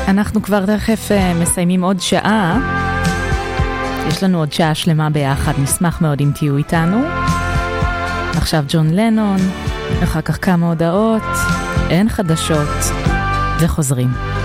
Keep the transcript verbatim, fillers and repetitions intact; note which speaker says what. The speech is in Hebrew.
Speaker 1: אנחנו כבר תכף מסיימים עוד שעה. יש לנו עוד שעה שלמה ביחד, נשמח מאוד אם תהיו איתנו. עכשיו ג'ון לנון, אחר כך כמה הודעות, אין חדשות, וחוזרים.